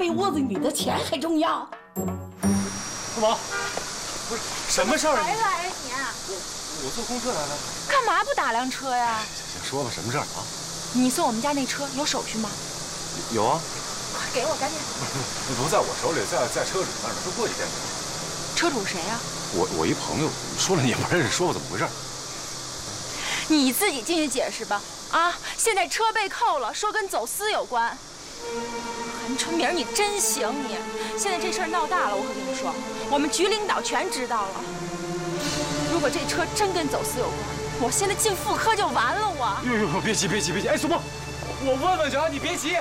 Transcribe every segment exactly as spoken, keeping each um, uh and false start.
比我子女的钱还重要。 大宝，不是什么事儿？ 才来呀你？ 我我坐公车来的。 干嘛不打辆车呀？ 行，说吧，什么事儿啊？ 你送我们家那车有手续吗？ 有啊。 快给我，赶紧！ 不不在我手里，在在车主那儿呢，都过几天。 车主谁呀？ 我我一朋友，说了你也不认识，说我怎么回事？ 你自己进去解释吧。啊，现在车被扣了，说跟走私有关。韩春明，你真行你！现在这事儿闹大了，我可跟你说，我们局领导全知道了。如果这车真跟走私有关，我现在进妇科就完了我。 呦呦呦，别急别急别急！哎，苏沫，我问问去啊，你别急。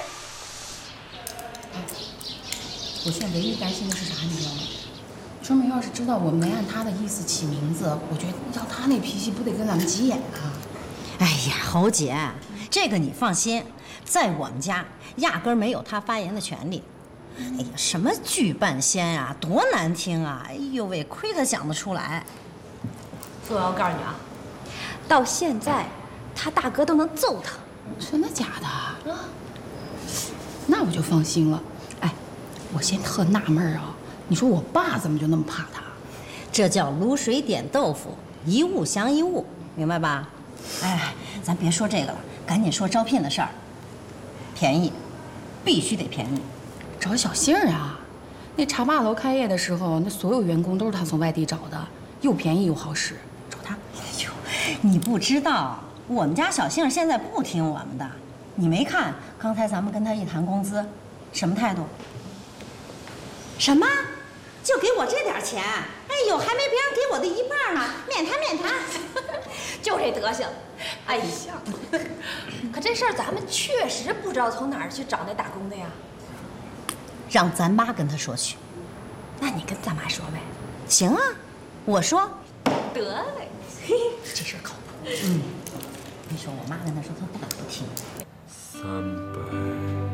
我现在唯一担心的是啥，你知道吗？春明要是知道我没按他的意思起名字，我觉得要他那脾气，不得跟咱们急眼啊！ 哎呀，侯姐，这个你放心，在我们家压根儿没有他发言的权利。哎呀，什么剧半仙呀，多难听啊！哎呦喂，亏他想得出来。 所以我告诉你啊，到现在他大哥都能揍他。 真的假的？啊，那我就放心了。哎，我先特纳闷啊，你说我爸怎么就那么怕他？ 这叫卤水点豆腐，一物降一物，明白吧？哎，咱别说这个了，赶紧说招聘的事儿。便宜，必须得便宜。 找小杏儿啊，那茶吧楼开业的时候，那所有员工都是他从外地找的，又便宜又好使，找他。 哎呦，你不知道，我们家小杏现在不听我们的。你没看刚才咱们跟他一谈工资，什么态度？什么？就给我这点钱？哎呦，还没别人给我的一半呢，免谈免谈。 就这德行，哎呀！可这事儿咱们确实不知道从哪儿去找那打工的呀。 让咱妈跟他说去。 那你跟咱妈说呗。 行啊，我说。 得嘞， 这事儿靠谱。嗯，你说我妈跟他说，他不敢不听。 三